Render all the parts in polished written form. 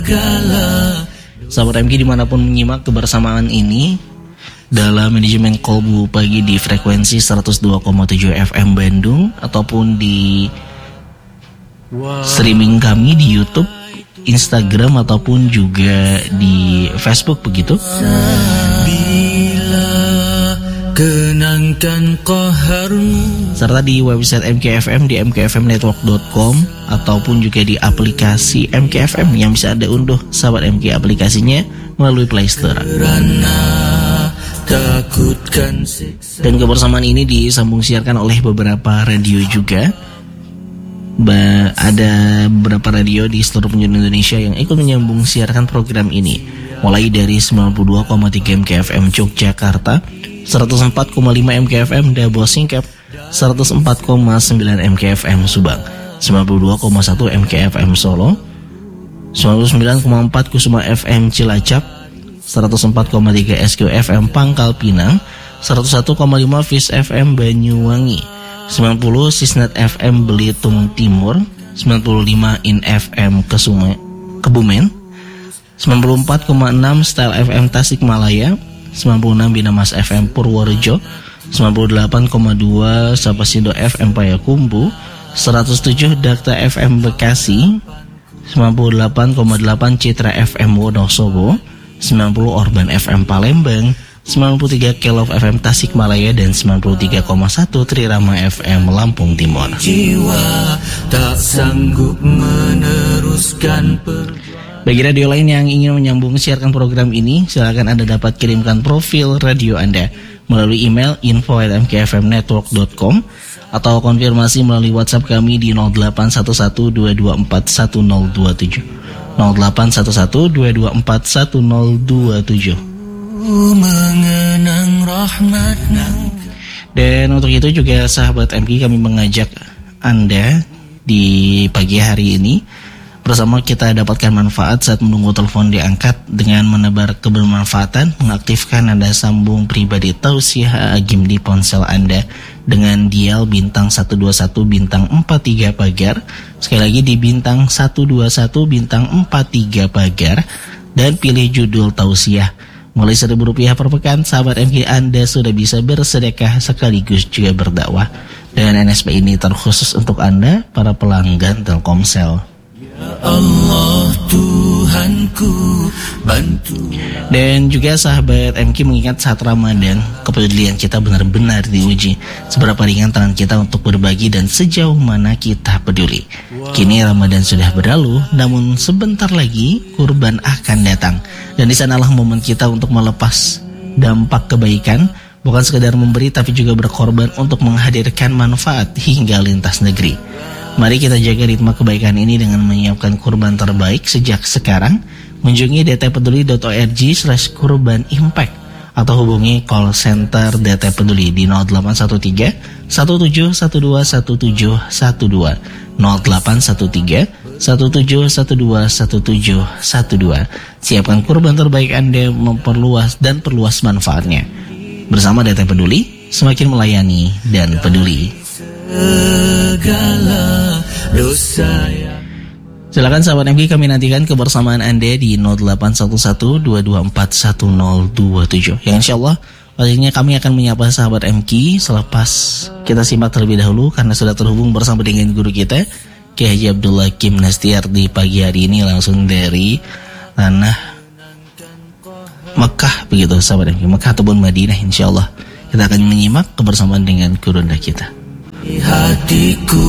Sahabat MK dimanapun menyimak kebersamaan ini dalam manajemen Kolbu Pagi di frekuensi 102,7 FM Bandung ataupun di streaming kami di YouTube, Instagram ataupun juga di Facebook begitu. Kenangkan qaharmu, serta di website MKFM di mkfmnetwork.com ataupun juga di aplikasi MKFM yang bisa Anda unduh sahabat MK aplikasinya melalui Play Store. Dan kebersamaan ini disambung siarkan oleh beberapa radio juga. Ada beberapa radio di seluruh penjuru Indonesia yang ikut menyambung siarkan program ini, mulai dari 92,3 MKFM Yogyakarta, 104,5 MKFM Dabo Singkep, 104,9 MKFM Subang, 92,1 MKFM Solo, 99,4 Kusuma FM Cilacap, 104,3 SQFM Pangkal Pinang, 101,5 Fis FM Banyuwangi, 90 Sisnet FM Belitung Timur, 95 In FM Kebumen, 94,6 Style FM Tasikmalaya, 96 Binamas FM Purworejo, 98,2 Sapasindo FM Payakumbuh, 107 Dakta FM Bekasi, 98,8 Citra FM Wonosobo, 90 Orban FM Palembang, 93 Kelov FM Tasikmalaya dan 93,1 Trirama FM Lampung Timur. Jiwa tak sanggup meneruskan Bagi radio lain yang ingin menyambung siarkan program ini, silakan Anda dapat kirimkan profil radio Anda melalui email info@mkfmnetwork.com atau konfirmasi melalui WhatsApp kami di 081122410027 081122410027. Dan untuk itu juga sahabat MK, kami mengajak Anda di pagi hari ini bersama kita dapatkan manfaat saat menunggu telepon diangkat dengan menebar kebermanfaatan, mengaktifkan nada sambung pribadi Tausiah Agim di ponsel Anda dengan dial bintang 121 bintang 43 pagar. Sekali lagi di bintang 121 bintang 43 pagar dan pilih judul Tausiah. Mulai Rp1.000 per pekan, sahabat MK Anda sudah bisa bersedekah sekaligus juga berdakwah. Dan NSP ini terkhusus untuk Anda, para pelanggan Telkomsel. Allah Tuhanku bantu. Dan juga sahabat MK mengingat saat Ramadan, kepedulian kita benar-benar diuji. Seberapa ringan tangan kita untuk berbagi dan sejauh mana kita peduli. Kini Ramadan sudah berlalu, namun sebentar lagi kurban akan datang. Dan di sanalah momen kita untuk melepas dampak kebaikan, bukan sekedar memberi tapi juga berkorban untuk menghadirkan manfaat hingga lintas negeri. Mari kita jaga ritme kebaikan ini dengan menyiapkan kurban terbaik sejak sekarang. Mengunjungi dtpeduli.org/kurban impact atau hubungi call center DT Peduli di 0813 1712 1712 0813 1712 1712. Siapkan kurban terbaik Anda, memperluas dan perluas manfaatnya. Bersama DT Peduli, semakin melayani dan peduli. Segala dosa. Silakan sahabat MK, kami nantikan kebersamaan Anda di 081122410027. Yang insyaallah pastinya kami akan menyapa sahabat MK selepas kita simak terlebih dahulu karena sudah terhubung bersama dengan guru kita Kiai Haji Abdullah Kim Nastiar di pagi hari ini langsung dari tanah Mekah begitu sahabat MK, Mekah ataupun Madinah. Insyaallah kita akan menyimak kebersamaan dengan gurunda kita. Hatiku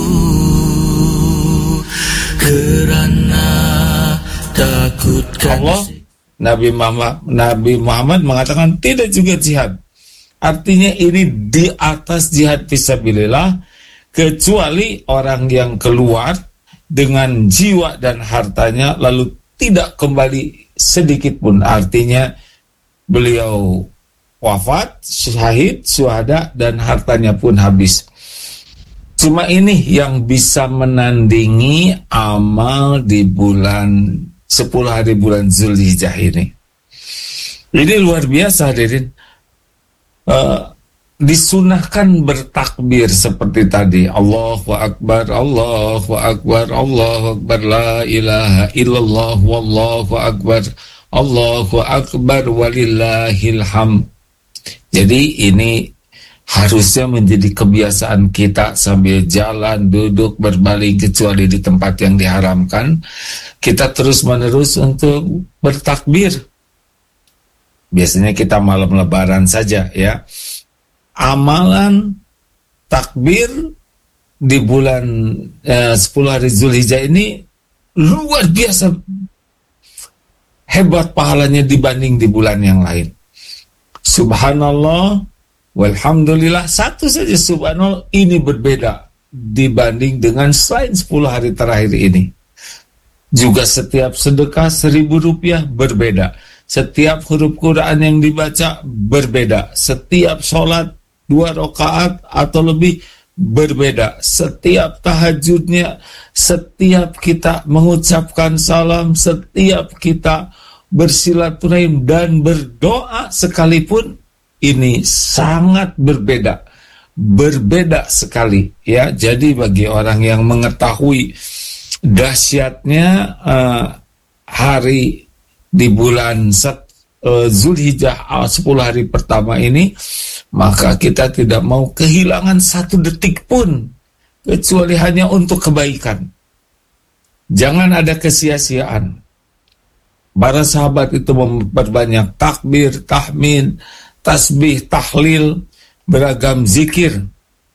kerana takutkan Allah, Nabi Muhammad mengatakan tidak juga jihad. Artinya ini di atas jihad fisabilillah, kecuali orang yang keluar dengan jiwa dan hartanya lalu tidak kembali sedikit pun. Artinya beliau wafat, syahid, syuhada dan hartanya pun habis. Cuma ini yang bisa menandingi amal di bulan 10 hari bulan Zulhijjah ini. Ini luar biasa, hadirin. disunahkan bertakbir seperti tadi, Allahu Akbar, Allahu Akbar, Allahu Akbar, la ilaha illallah, wallahu akbar, Allahu Akbar, walillahil hamd. Jadi ini harusnya menjadi kebiasaan kita sambil jalan, duduk, berbaring, kecuali di tempat yang diharamkan. Kita terus menerus untuk bertakbir. Biasanya kita malam lebaran saja ya. Amalan takbir di bulan 10 hari Zulhijjah ini luar biasa hebat pahalanya dibanding di bulan yang lain. Subhanallah walhamdulillah, satu saja subhanallah ini berbeda dibanding dengan selain 10 hari terakhir ini. Juga setiap sedekah 1.000 rupiah berbeda. Setiap huruf Quran yang dibaca berbeda. Setiap sholat 2 rakaat atau lebih berbeda. Setiap tahajudnya, setiap kita mengucapkan salam, setiap kita bersilaturahim dan berdoa sekalipun, ini sangat berbeda. Berbeda sekali ya. Jadi bagi orang yang mengetahui dahsyatnya hari di bulan Zulhijjah 10 hari pertama ini, maka kita tidak mau kehilangan satu detik pun kecuali hanya untuk kebaikan. Jangan ada kesia-siaan. Para sahabat itu memperbanyak takbir, tahmid, tasbih, tahlil, beragam zikir.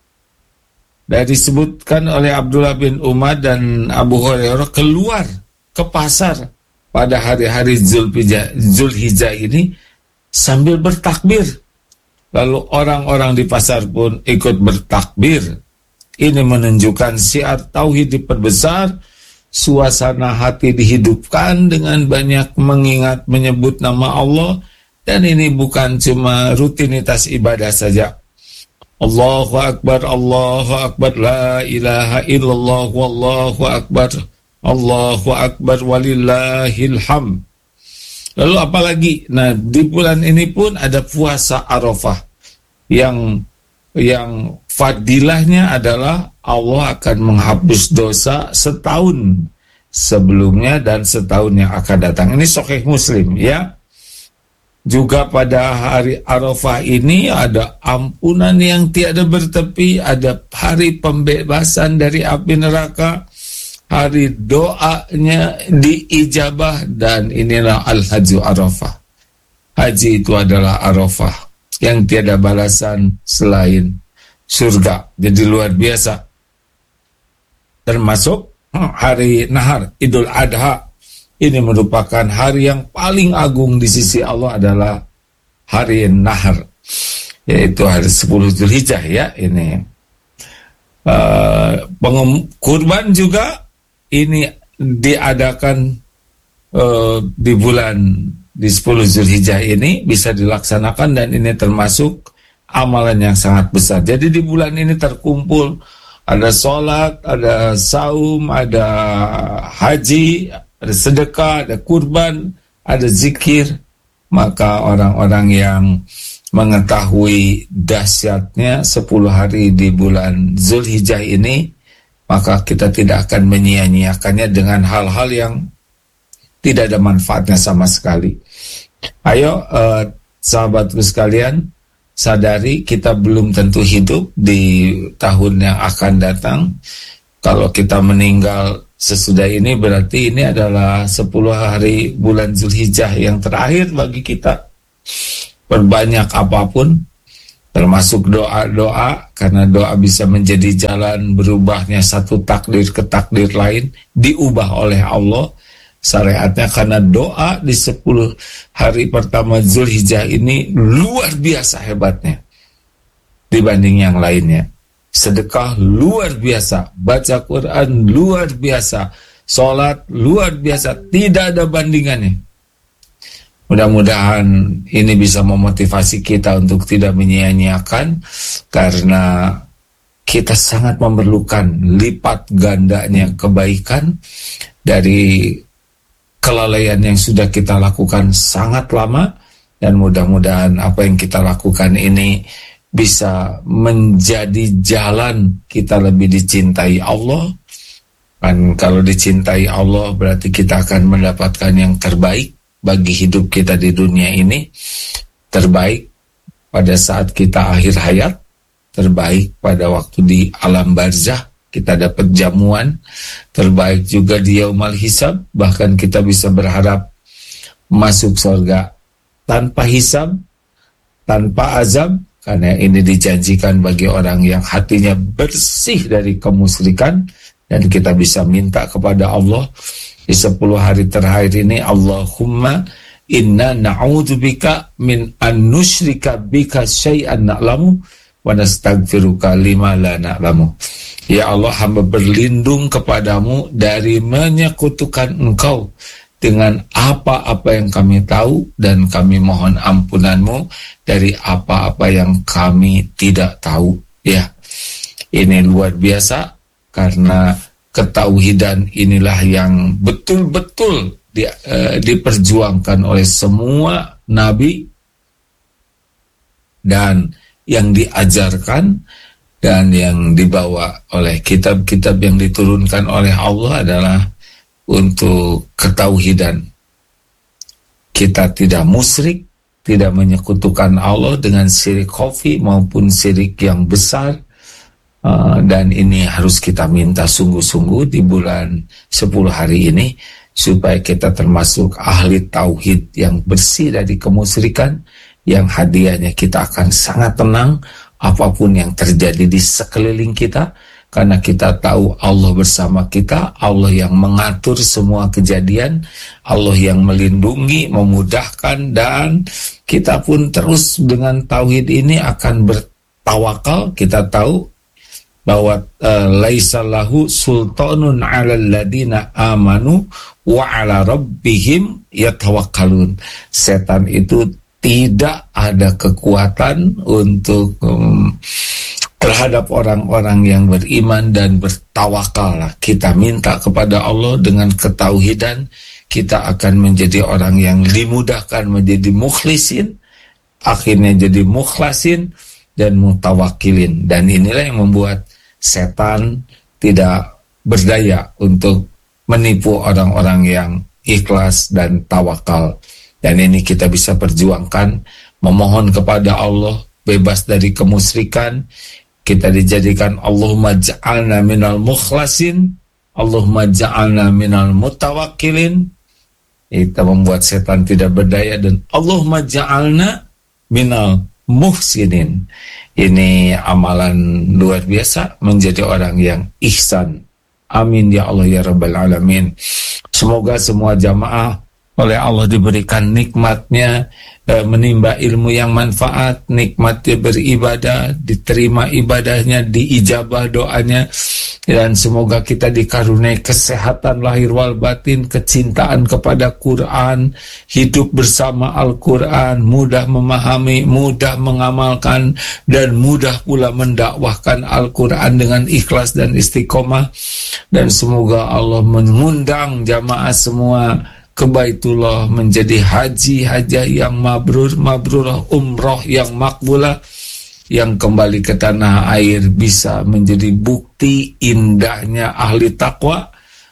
Dan disebutkan oleh Abdullah bin Umar dan Abu Hurairah keluar ke pasar pada hari-hari Zulhijjah ini sambil bertakbir. Lalu orang-orang di pasar pun ikut bertakbir. Ini menunjukkan syiar tauhid diperbesar, suasana hati dihidupkan dengan banyak mengingat menyebut nama Allah, dan ini bukan cuma rutinitas ibadah saja. Allahu Akbar, Allahu Akbar, la ilaha illallah, wallahu akbar, Allahu Akbar, walillahil hamd. Lalu apalagi? Nah, di bulan ini pun ada puasa Arafah yang fadilahnya adalah Allah akan menghapus dosa setahun sebelumnya dan setahun yang akan datang. Ini Sahih Muslim ya. Juga pada hari Arafah ini ada ampunan yang tiada bertepi, ada hari pembebasan dari api neraka, hari doanya diijabah, dan inilah Al-Hajju Arafah. Haji itu adalah Arafah yang tiada balasan selain surga. Jadi luar biasa. Termasuk hari Nahar, Idul Adha. Ini merupakan hari yang paling agung di sisi Allah, adalah hari Nahar, yaitu hari 10 Zulhijjah ya. Ini kurban juga ini diadakan di bulan di 10 Zulhijjah ini bisa dilaksanakan, dan ini termasuk amalan yang sangat besar. Jadi di bulan ini terkumpul ada sholat, ada saum, ada haji, ada sedekah, ada kurban, ada zikir. Maka orang-orang yang mengetahui dahsyatnya 10 hari di bulan Zulhijjah ini, maka kita tidak akan menyia-nyiakannya dengan hal-hal yang tidak ada manfaatnya sama sekali. Ayo sahabatku sekalian, sadari kita belum tentu hidup di tahun yang akan datang. Kalau kita meninggal sesudah ini, berarti ini adalah 10 hari bulan Zulhijjah yang terakhir bagi kita. Perbanyak apapun, termasuk doa-doa, karena doa bisa menjadi jalan berubahnya satu takdir ke takdir lain, diubah oleh Allah syariatnya. Karena doa di 10 hari pertama Zulhijjah ini luar biasa hebatnya dibanding yang lainnya. Sedekah luar biasa, baca Quran luar biasa, sholat luar biasa, tidak ada bandingannya. Mudah-mudahan ini bisa memotivasi kita untuk tidak menyia-nyiakan, karena kita sangat memerlukan lipat gandanya kebaikan dari kelalaian yang sudah kita lakukan sangat lama. Dan mudah-mudahan apa yang kita lakukan ini bisa menjadi jalan kita lebih dicintai Allah. Dan kalau dicintai Allah berarti kita akan mendapatkan yang terbaik bagi hidup kita di dunia ini. Terbaik pada saat kita akhir hayat, terbaik pada waktu di alam barzah kita dapat jamuan, terbaik juga di yaumal hisab, bahkan kita bisa berharap masuk surga tanpa hisab, tanpa azab, karena ini dijanjikan bagi orang yang hatinya bersih dari kemusyrikan. Dan kita bisa minta kepada Allah di 10 hari terakhir ini, Allahumma inna na'udzubika min an nusyrika bika syai'an na'lamu wa nastaghfiruka lima la na'lamu. Ya Allah, hamba berlindung kepadamu dari menyekutukan Engkau dengan apa-apa yang kami tahu, dan kami mohon ampunanmu dari apa-apa yang kami tidak tahu. Ya, ini luar biasa, karena ketauhidan inilah yang betul-betul diperjuangkan oleh semua nabi, dan yang diajarkan dan yang dibawa oleh kitab-kitab yang diturunkan oleh Allah adalah untuk ketauhidan. Kita tidak musyrik, tidak menyekutukan Allah dengan syirik khafi maupun syirik yang besar. Dan ini harus kita minta sungguh-sungguh di bulan 10 hari ini, supaya kita termasuk ahli tauhid yang bersih dari kemusyrikan, yang hadiahnya kita akan sangat tenang apapun yang terjadi di sekeliling kita, karena kita tahu Allah bersama kita, Allah yang mengatur semua kejadian, Allah yang melindungi, memudahkan, dan kita pun terus dengan tauhid ini akan bertawakal. Kita tahu bahwa laisa lahu sultanun 'alal ladina amanu wa 'ala rabbihim yatawakkalun. Setan itu tidak ada kekuatan untuk terhadap orang-orang yang beriman dan bertawakal. Kita minta kepada Allah dengan ketauhidan, kita akan menjadi orang yang dimudahkan menjadi mukhlisin, akhirnya jadi mukhlasin dan mutawakilin. Dan inilah yang membuat setan tidak berdaya untuk menipu orang-orang yang ikhlas dan tawakal. Dan ini kita bisa perjuangkan, memohon kepada Allah bebas dari kemusyrikan. Kita dijadikan Allahumma ja'alna minal mukhlasin, Allahumma ja'alna minal mutawakkilin. Kita membuat setan tidak berdaya, dan Allahumma ja'alna minal muhsinin. Ini amalan luar biasa, menjadi orang yang ihsan. Amin ya Allah ya Rabbal Alamin. Semoga semua jamaah oleh Allah diberikan nikmatnya menimba ilmu yang manfaat, nikmatnya beribadah, diterima ibadahnya, diijabah doanya, dan semoga kita dikaruniai kesehatan lahir wal batin, kecintaan kepada Quran, hidup bersama Al-Quran, mudah memahami, mudah mengamalkan, dan mudah pula mendakwahkan Al-Quran dengan ikhlas dan istiqomah. Dan semoga Allah mengundang jamaah semua ke Baitullah menjadi hajah yang mabrurah, umroh yang makbulah, yang kembali ke tanah air bisa menjadi bukti indahnya ahli takwa,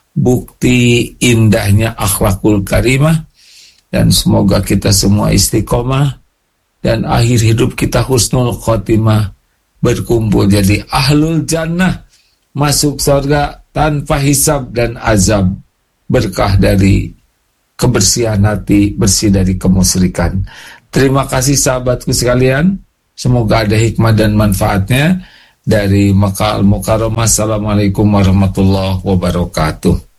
bukti indahnya akhlakul karimah. Dan semoga kita semua istiqomah, dan akhir hidup kita husnul khotimah, berkumpul jadi ahlul jannah, masuk surga tanpa hisab dan azab, berkah dari kebersihan hati, bersih dari kemusyrikan. Terima kasih sahabatku sekalian, semoga ada hikmah dan manfaatnya. Dari Makkah Al-Mukarramah, assalamualaikum warahmatullahi wabarakatuh.